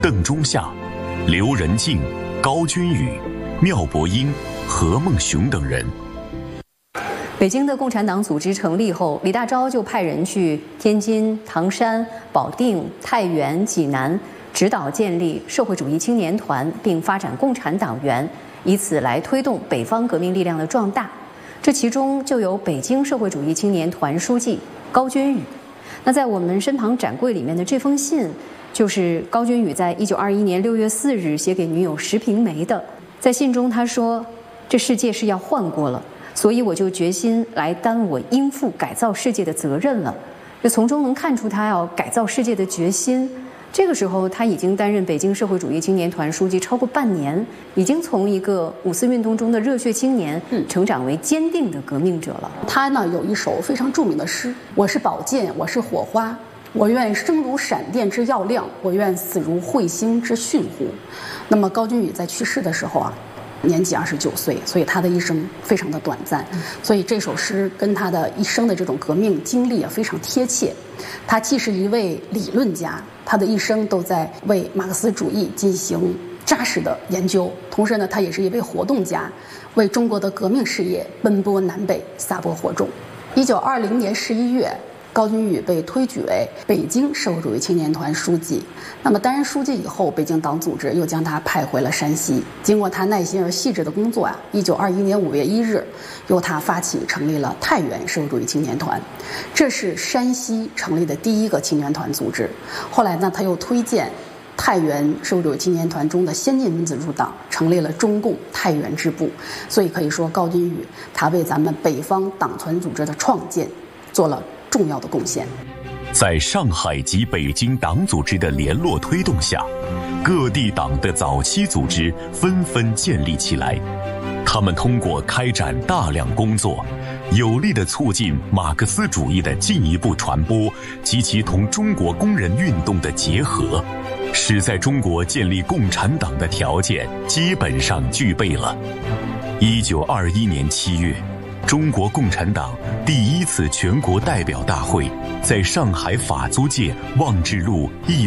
邓中夏、刘仁静、高君宇、缪伯英、何孟雄等人。 北京的共产党组织成立后，李大钊就派人去天津、唐山、保定、太原、济南指导建立社会主义青年团，并发展共产党员，以此来推动北方革命力量的壮大。这其中就有北京社会主义青年团书记高君宇。那在我们身旁展柜里面的这封信，就是高君宇在1921年6月4日写给女友石平梅的。在信中他说：“这世界是要换过了，所以我就决心来担我应负改造世界的责任了。”就从中能看出他要改造世界的决心。这个时候他已经担任北京社会主义青年团书记超过半年，已经从一个五四运动中的热血青年成长为坚定的革命者了。 他呢有一首非常著名的诗：“我是宝剑，我是火花，我愿生如闪电之耀亮，我愿死如彗星之迅乎。”那么高君宇在去世的时候啊，年纪29岁，所以他的一生非常的短暂，所以这首诗跟他的一生的这种革命经历也非常贴切。他既是一位理论家，他的一生都在为马克思主义进行扎实的研究，同时呢，他也是一位活动家，为中国的革命事业奔波南北，撒播火种。1920年11月，高君宇被推举为北京社会主义青年团书记。那么担任书记以后，北京党组织又将他派回了山西。经过他耐心而细致的工作1921年5月1日，由他发起成立了太原社会主义青年团，这是山西成立的第一个青年团组织。后来呢，他又推荐太原社会主义青年团中的先进分子入党，成立了中共太原支部。所以可以说，高君宇他为咱们北方党团组织的创建做了重要的贡献。 在上海及北京党组织的联络推动下，各地党的早期组织纷纷建立起来。他们通过开展大量工作，有力地促进马克思主义的进一步传播及其同中国工人运动的结合，使在中国建立共产党的条件基本上具备了。1921年7月，中国共产党第一次全国代表大会在上海法租界望志路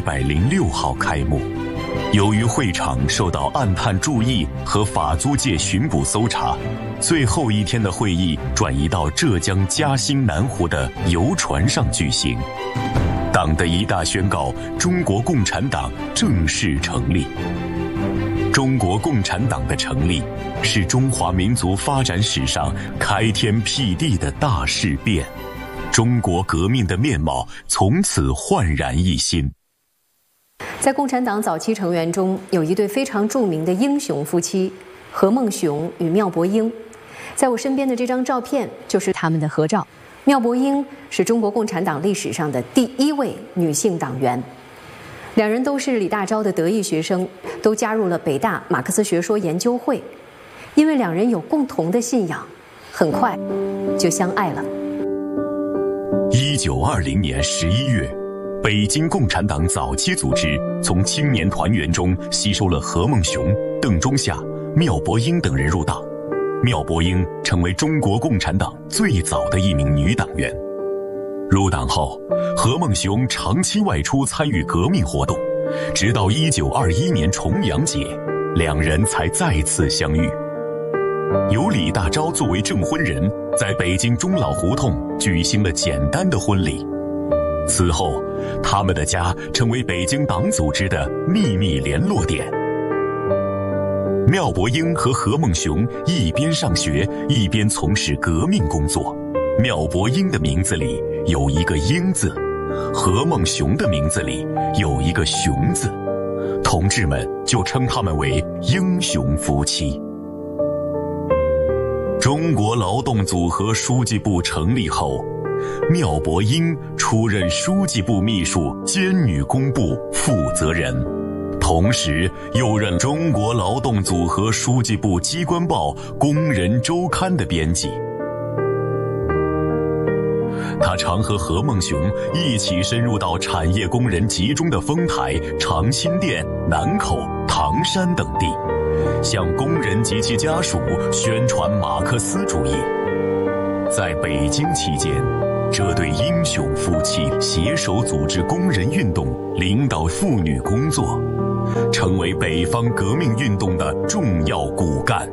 106号开幕。由于会场受到暗探注意和法租界巡捕搜查，最后一天的会议转移到浙江嘉兴南湖的游船上举行。党的一大宣告：中国共产党正式成立。中国共产党的成立是中华民族发展史上开天辟地的大事变，中国革命的面貌从此焕然一新。 在共产党早期成员中，有一对非常著名的英雄夫妻，何孟雄与缪伯英。在我身边的这张照片就是他们的合照。缪伯英是中国共产党历史上的第一位女性党员，两人都是李大钊的得意学生，都加入了北大马克思学说研究会。因为两人有共同的信仰，很快就相爱了。 1920年11月，北京共产党早期组织从青年团员中吸收了何孟雄、邓中夏、缪伯英等人入党。缪伯英成为中国共产党最早的一名女党员。入党后，何孟雄长期外出参与革命活动，直到1921年重阳节，两人才再次相遇。由李大钊作为证婚人，在北京钟老胡同举行了简单的婚礼。此后，他们的家成为北京党组织的秘密联络点。缪伯英和何孟雄一边上学，一边从事革命工作。缪伯英的名字里有一个英字，何孟雄的名字里有一个雄字，同志们就称他们为英雄夫妻。中国劳动组合书记部成立后，缪伯英出任书记部秘书兼女工部负责人，同时又任中国劳动组合书记部机关报《工人周刊》的编辑。他常和何孟雄一起深入到产业工人集中的丰台、长辛店、南口、唐山等地，向工人及其家属宣传马克思主义。在北京期间，这对英雄夫妻携手组织工人运动，领导妇女工作， 成为北方革命运动的重要骨干。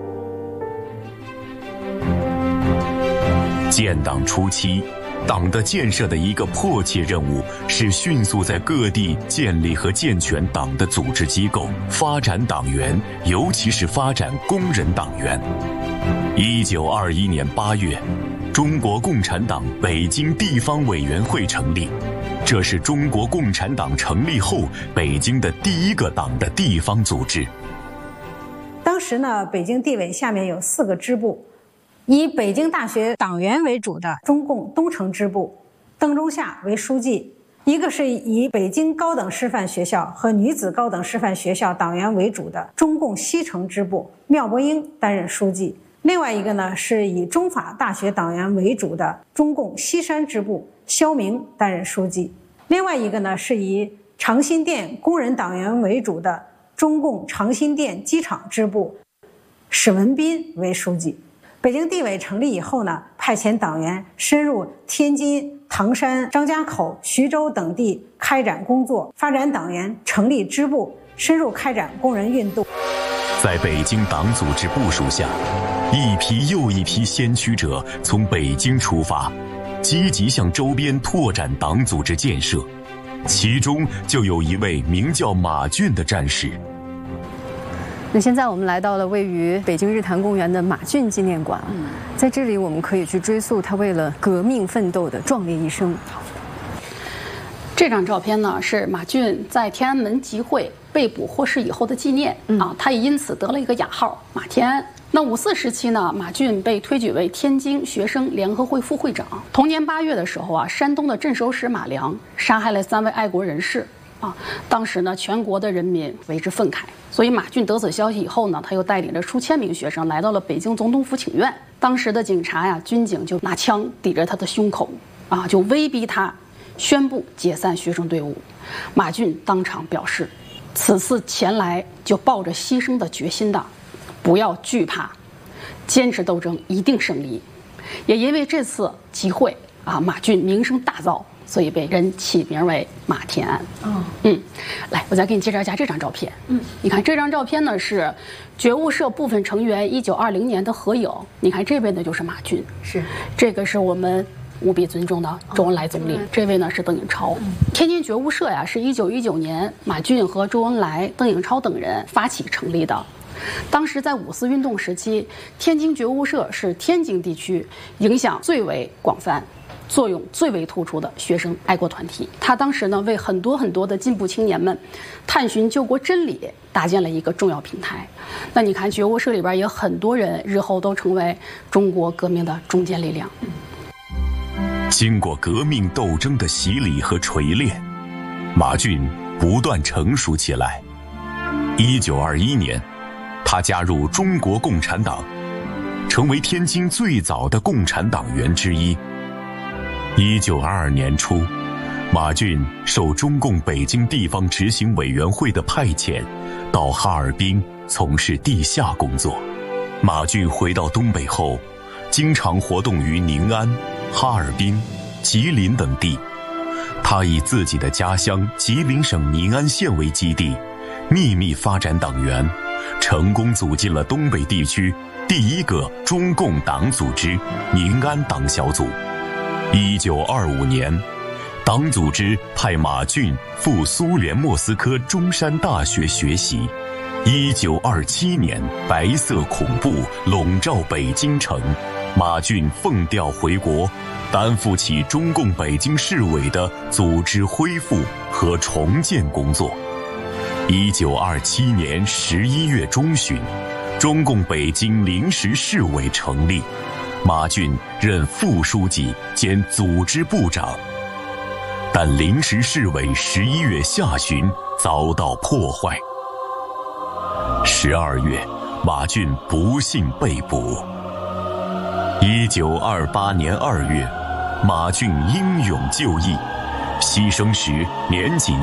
建党初期，党的建设的一个迫切任务是迅速在各地建立和健全党的组织机构，发展党员，尤其是发展工人党员。1921年8月，中国共产党北京地方委员会成立，这是中国共产党成立后北京的第一个党的地方组织。 当时呢，北京地委下面有4个支部。以北京大学党员为主的中共东城支部，邓中夏为书记；一个是以北京高等师范学校和女子高等师范学校党员为主的中共西城支部，缪伯英担任书记；另外一个呢是以中法大学党员为主的中共西山支部，肖明担任书记；另外一个呢是以长辛店工人党员为主的中共长辛店机场支部，史文彬为书记。北京地委成立以后呢，派遣党员深入天津、唐山、张家口、徐州等地开展工作，发展党员，成立支部，深入开展工人运动。 在北京党组织部署下，一批又一批先驱者从北京出发，积极向周边拓展党组织建设，其中就有一位名叫马俊的战士。 那现在我们来到了位于北京日坛公园的马俊纪念馆，在这里我们可以去追溯他为了革命奋斗的壮烈一生。 这张照片呢是马俊在天安门集会被捕获释以后的纪念啊，他也因此得了一个雅号马天安。那54时期呢，马俊被推举为天津学生联合会副会长。同年8月的时候啊，山东的镇守使马良杀害了3位爱国人士。当时呢，全国的人民为之愤慨，所以马俊得此消息以后呢，他又带领着数千名学生来到了北京总统府请愿。当时的警察呀，军警就拿枪抵着他的胸口，就威逼他宣布解散学生队伍。马俊当场表示，此次前来就抱着牺牲的决心的，不要惧怕，坚持斗争一定胜利。也因为这次集会马俊名声大噪，所以被人起名为马天安。来，我再给你介绍一下这张照片。你看这张照片呢是觉悟社部分成员1920年的合影。你看这位呢就是马俊， 是这个是我们无比尊重的周恩来总理，这位呢是邓颖超。天津觉悟社呀是1919年马俊和周恩来、邓颖超等人发起成立的。当时在五四运动时期，天津觉悟社是天津地区影响最为广泛、作用最为突出的学生爱国团体。他当时呢为很多的进步青年们探寻救国真理搭建了一个重要平台。那你看觉悟社里边也很多人日后都成为中国革命的中坚力量。 经过革命斗争的洗礼和锤炼，马俊不断成熟起来。1921年，他加入中国共产党，成为天津最早的共产党员之一。1922年初，马俊受中共北京地方执行委员会的派遣，到哈尔滨从事地下工作。马俊回到东北后，经常活动于宁安、哈尔滨、吉林等地。他以自己的家乡吉林省宁安县为基地，秘密发展党员，成功组进了东北地区第一个中共党组织宁安党小组。1925年，党组织派马俊赴苏联莫斯科中山大学学习。1927年，白色恐怖笼罩北京城，马俊奉调回国，担负起中共北京市委的组织恢复和重建工作。1927年11月中旬，中共北京临时市委成立，马俊任副书记兼组织部长。但临时市委11月下旬遭到破坏。12月，马俊不幸被捕。1928年2月，马俊英勇就义，牺牲时年仅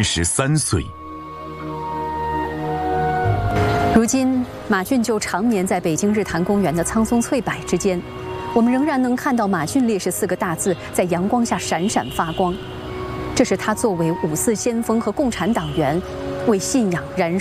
33岁。 如今，马俊就常年在北京日坛公园的苍松翠柏之间，我们仍然能看到马俊烈士4个大字在阳光下闪闪发光。这是他作为五四先锋和共产党员为信仰燃烧。